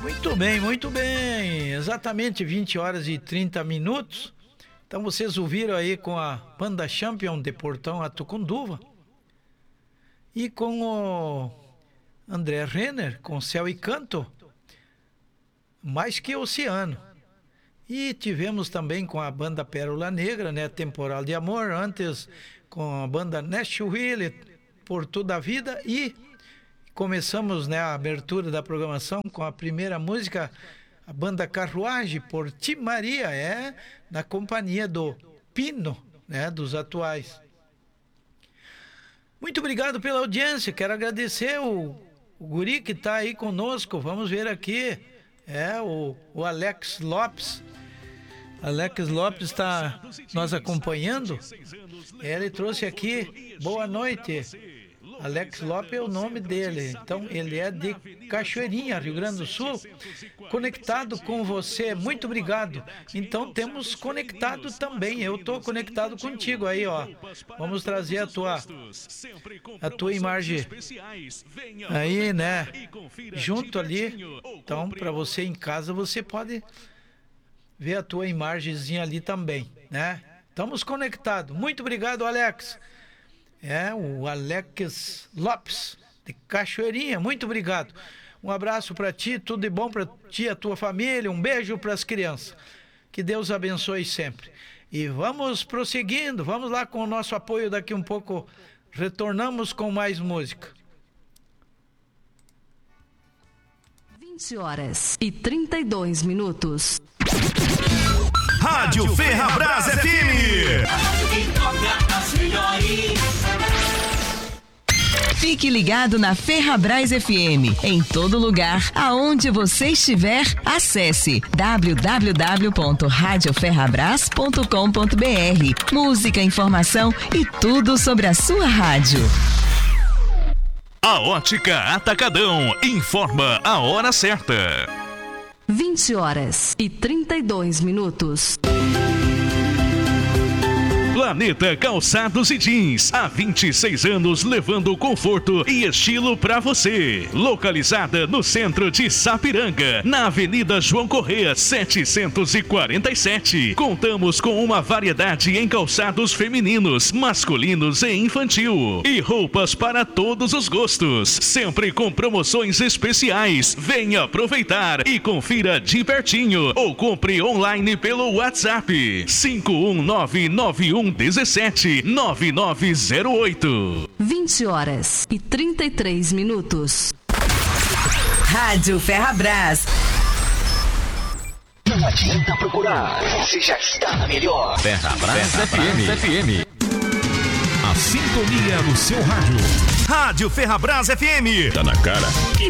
Muito bem. Exatamente 20 horas e 30 minutos. Então vocês ouviram aí com a Banda Champion de Portão a Tucunduva e com o André Renner, com Céu e Canto, Mais que Oceano. E tivemos também com a banda Pérola Negra, né, Temporal de Amor, antes com a banda Nashville, Por Toda a Vida, e começamos, né, a abertura da programação com a primeira música, a banda Carruagem, por Ti Maria, na companhia do Pino, né, dos atuais. Muito obrigado pela audiência, quero agradecer o guri que está aí conosco, vamos ver aqui, o Alex Lopes. Alex Lopes está nos acompanhando. Ele trouxe aqui, boa noite. Alex Lopes é o nome dele. Então, ele é de Cachoeirinha, Rio Grande do Sul. Conectado com você, muito obrigado. Então, temos conectado também. Eu estou conectado contigo aí, ó. Vamos trazer a tua imagem aí, né? Junto ali. Então, para você em casa, você pode ver a tua imagenzinha ali também, né? Estamos conectados. Muito obrigado, Alex. O Alex Lopes, de Cachoeirinha. Muito obrigado. Um abraço para ti, tudo de bom para ti e a tua família. Um beijo para as crianças. Que Deus abençoe sempre. E vamos prosseguindo. Vamos lá com o nosso apoio. Daqui um pouco retornamos com mais música. 20 horas e 32 minutos. Rádio Ferrabras FM. Fique ligado na Ferrabras FM. Em todo lugar, aonde você estiver, acesse www.radioferrabras.com.br. Música, informação e tudo sobre a sua rádio. A Ótica Atacadão informa a hora certa. 20 horas e 32 minutos. Planeta Calçados e Jeans, há 26 anos levando conforto e estilo para você. Localizada no centro de Sapiranga, na Avenida João Correia, 747. Contamos com uma variedade em calçados femininos, masculinos e infantil. E roupas para todos os gostos, sempre com promoções especiais. Venha aproveitar e confira de pertinho ou compre online pelo WhatsApp 51991179908. 20 horas e 33 minutos. Rádio Ferrabras. Não adianta procurar, você já está na melhor. Ferrabras FM. A sintonia do seu rádio. Rádio Ferrabras FM. Tá na cara que